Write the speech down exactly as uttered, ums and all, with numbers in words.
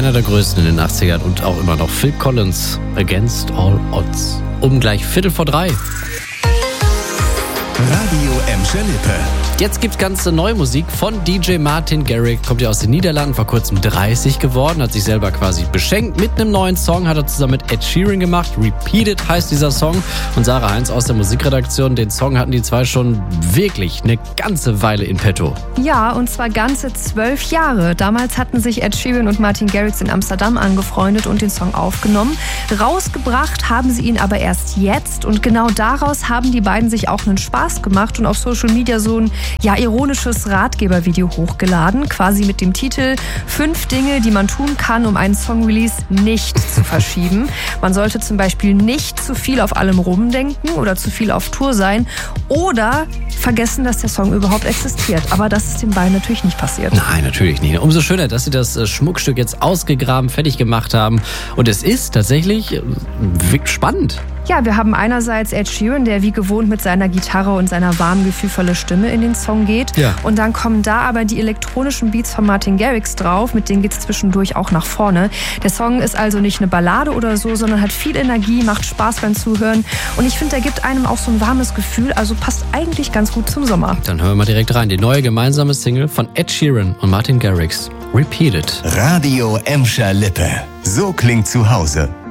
einer der größten in den achtzigern und auch immer noch. Phil Collins, Against All Odds. Um gleich Viertel vor drei. Radio Emscher Lippe. Jetzt gibt's ganz neue Musik von D J Martin Garrix. Kommt ja aus den Niederlanden, vor kurzem dreißig geworden, hat sich selber quasi beschenkt. Mit einem neuen Song hat er zusammen mit Ed Sheeran gemacht. Repeated heißt dieser Song. Und Sarah Heinz aus der Musikredaktion, den Song hatten die zwei schon wirklich eine ganze Weile in petto. Ja, und zwar ganze zwölf Jahre. Damals hatten sich Ed Sheeran und Martin Garrix in Amsterdam angefreundet und den Song aufgenommen. Rausgebracht haben sie ihn aber erst jetzt. Und genau daraus haben die beiden sich auch einen Spaß gemacht und auf Social Media so ein ja, ironisches Ratgebervideo hochgeladen, quasi mit dem Titel Fünf Dinge, die man tun kann, um einen Song-Release nicht zu verschieben. Man sollte zum Beispiel nicht zu viel auf allem rumdenken oder zu viel auf Tour sein oder vergessen, dass der Song überhaupt existiert. Aber das ist den beiden natürlich nicht passiert. Nein, natürlich nicht. Umso schöner, dass sie das Schmuckstück jetzt ausgegraben, fertig gemacht haben. Und es ist tatsächlich spannend. Ja, wir haben einerseits Ed Sheeran, der wie gewohnt mit seiner Gitarre und seiner warmen, gefühlvollen Stimme in den Song geht. Ja. Und dann kommen da aber die elektronischen Beats von Martin Garrix drauf, mit denen geht es zwischendurch auch nach vorne. Der Song ist also nicht eine Ballade oder so, sondern hat viel Energie, macht Spaß beim Zuhören. Und ich finde, der gibt einem auch so ein warmes Gefühl, also passt eigentlich ganz gut zum Sommer. Dann hören wir mal direkt rein. Die neue gemeinsame Single von Ed Sheeran und Martin Garrix. Repeated. Radio Emscher Lippe. So klingt zu Hause.